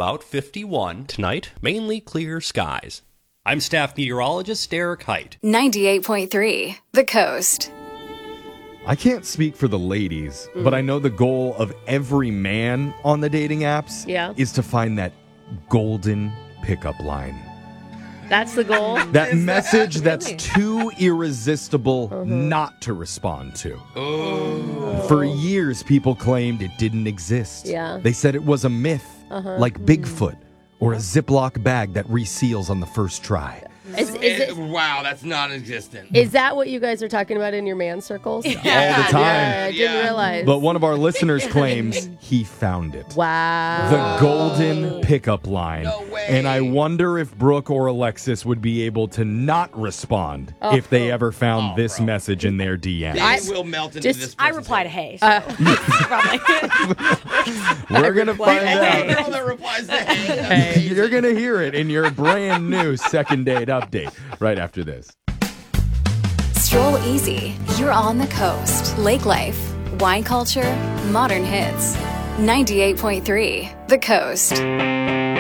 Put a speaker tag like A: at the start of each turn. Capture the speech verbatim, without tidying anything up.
A: about fifty-one. Tonight, mainly clear skies. I'm staff meteorologist Derek Height.
B: ninety-eight point three, The Coast.
C: I can't speak for the ladies, mm. but I know the goal of every man on the dating apps
D: yeah.
C: is to find that golden pickup line.
D: That's the goal?
C: That message that? Really? That's too irresistible uh-huh. not to respond to.
A: Oh.
C: For years, people claimed it didn't exist.
D: Yeah.
C: They said it was a myth,
D: uh-huh.
C: like Bigfoot or a Ziploc bag that reseals on the first try.
D: Is, is it,
E: wow, that's non-existent.
D: Is that what you guys are talking about in your man circles?
C: Yeah. All the time.
D: Yeah, I didn't
E: yeah.
D: realize.
C: But one of our listeners claims he found it.
D: Wow.
C: The golden pickup line.
E: No way.
C: And I wonder if Brooke or Alexis would be able to not respond oh. if they ever found oh, this bro. message in their D Ms.
E: I will melt into
D: just,
E: this.
F: I reply to hey. So. Uh,
C: We're going to find
E: hey,
C: out.
E: All that replies to hey.
C: You're going to hear it in your brand new second date update right after this.
B: Stroll easy. You're on the coast. Lake life, wine culture, modern hits. ninety-eight point three, The Coast.